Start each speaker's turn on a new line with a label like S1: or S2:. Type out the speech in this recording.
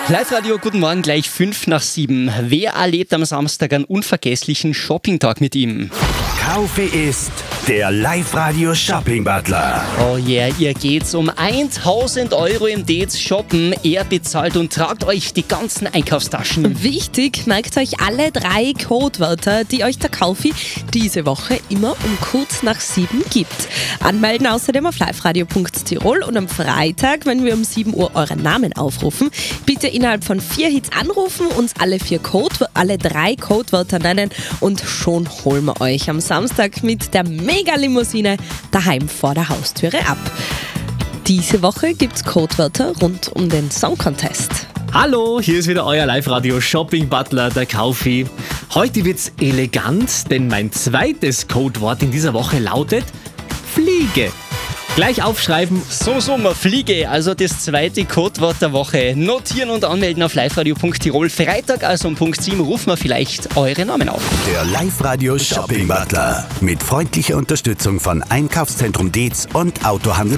S1: Live-Radio, guten Morgen, gleich 5:05. Wer erlebt am Samstag einen unvergesslichen Shoppingtag mit ihm?
S2: Kaufe ist der Live-Radio Shopping Butler.
S1: Oh yeah, ihr geht's um 1.000 Euro im Dates shoppen. Er bezahlt und tragt euch die ganzen Einkaufstaschen.
S3: Wichtig, merkt euch alle 3 Codewörter, die euch der Kaufi diese Woche immer um kurz nach 7 gibt. Anmelden außerdem auf liveradio.tirol und am Freitag, wenn wir um 7 Uhr euren Namen aufrufen, bitte innerhalb von 4 Hits anrufen, uns alle 3 Codewörter nennen und schon holen wir euch am Samstag mit der Mega-Limousine daheim vor der Haustüre ab. Diese Woche gibt's Codewörter rund um den Song Contest.
S4: Hallo, hier ist wieder euer Live-Radio Shopping Butler, der Kaufi. Heute wird's elegant, denn mein zweites Codewort in dieser Woche lautet Fliege. Gleich aufschreiben.
S1: So, man Fliege, also das zweite Codewort der Woche. Notieren und anmelden auf liveradio.tirol. Freitag, also um Punkt 7, rufen wir vielleicht eure Namen auf.
S2: Der Live-Radio Shopping Butler mit freundlicher Unterstützung von Einkaufszentrum Dietz und Autohandel